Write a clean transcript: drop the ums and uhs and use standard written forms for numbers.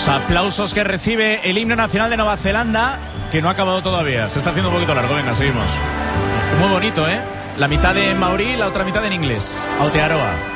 Los aplausos que recibe el himno nacional de Nueva Zelanda, que no ha acabado todavía. Se está haciendo un poquito largo. Venga, seguimos. Muy bonito, ¿eh? La mitad en maorí, la otra mitad en inglés. Aotearoa.